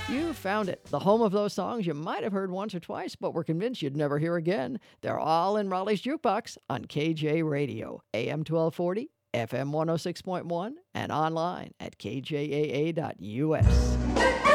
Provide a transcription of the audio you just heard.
You found it. The home of those songs you might have heard once or twice, but were convinced you'd never hear again. They're all in Raleigh's Jukebox on KJ Radio, AM 1240, FM 106.1, and online at kjaa.us.